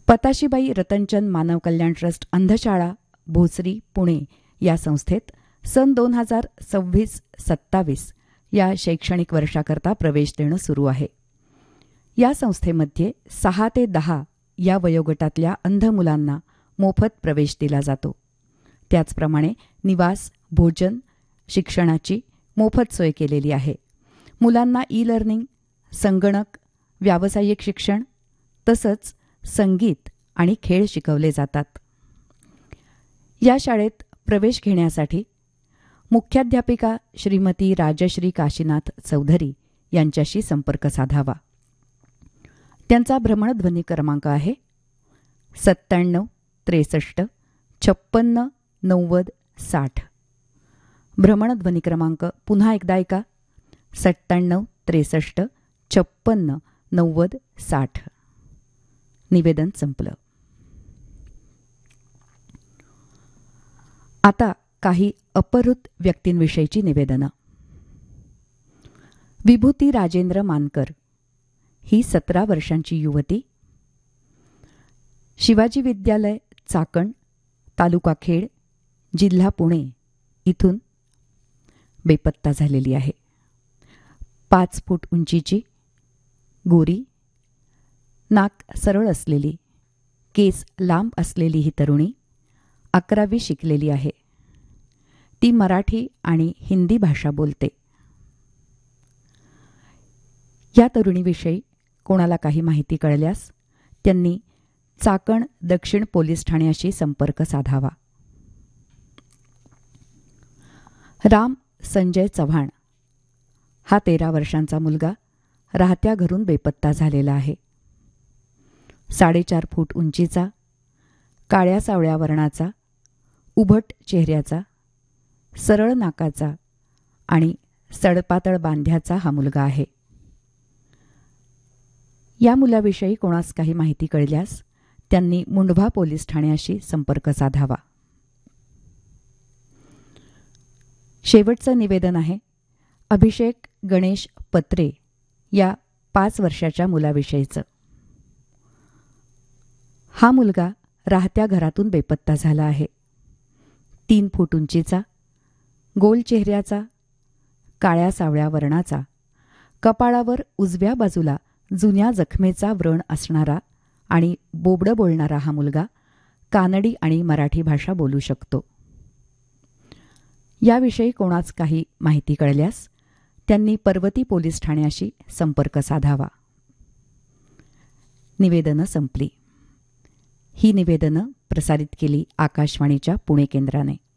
पताशीबाई रतनचंद मानव कल्याण trust अंधशाळा Bhosari Pune या संस्थेत सन 2026-27 या शैक्षणिक वर्षाकरता प्रवेश देणं सुरू आहे. या संस्थेमध्ये 6 ते 10 या वयोगटातल्या अंध मुलांना मोफत प्रवेश दिला जातो. त्याचप्रमाणे निवास, भोजन, शिक्षणाची मोफत सोय केलेली आहे. मुलांना ई-लर्निंग, संगणक, व्यावसायिक शिक्षण तसंच संगीत आणि खेळ शिकवले जातात. या शाळेत प्रवेश घेण्यासाठी मुख्याध्यापिका श्रीमती राजश्री काशीनाथ चौधरी यांच्याशी संपर्क साधावा. त्यांचा भ्रमणध्वनी क्रमांक आहे 97 63 56 90 60. भ्रमणध्वनी क्रमांक पुन्हा एकदा ऐका 97 63 56 90 60. निवेदन संपलं. आता काही अपहृत व्यक्तींविषयीची निवेदनं. विभूती राजेंद्र मानकर ही 17 वर्षांची युवती शिवाजी विद्यालय चाकण, तालुका खेड, जिल्हा पुणे इथून बेपत्ता झालेली आहे. 5 फूट उंचीची, गोरी, नाक सरळ असलेली, केस लांब असलेली ही तरुणी 11वी शिकलेली आहे. ती मराठी आणि हिंदी भाषा बोलते. या तरुणीविषयी कोणाला काही माहिती कळल्यास त्यांनी चाकण दक्षिण पोलीस ठाण्याशी संपर्क साधावा. राम संजय चव्हाण हा 13 वर्षांचा मुलगा राहत्या घरून बेपत्ता झालेला आहे. 4.5 फूट उंचीचा, काळ्या सावळ्या वर्णाचा, उभट चेहऱ्याचा, सरळ नाकाचा आणि सडपातळ बांध्याचा हा मुलगा आहे. या मुलाविषयी कोणास काही माहिती कळल्यास त्यांनी मुंढवा पोलीस ठाण्याशी संपर्क साधावा. शेवटचं निवेदन आहे अभिषेक गणेश पत्रे या 5 वर्षाच्या मुलाविषयीचं. हा मुलगा राहत्या घरातून बेपत्ता झाला आहे. 3 फूट उंचीचा, गोल चेहऱ्याचा, काळ्या सावळ्या वर्णाचा, कपाळावर उजव्या बाजूला जुन्या जखमेचा व्रण असणारा आणि बोबडं बोलणारा हा मुलगा कानडी आणि मराठी भाषा बोलू शकतो. याविषयी कोणास काही माहिती कळल्यास त्यांनी पर्वती पोलीस ठाण्याशी संपर्क साधावा. निवेदनं संपली. ही निवेदनं प्रसारित केली आकाशवाणीच्या पुणे केंद्राने.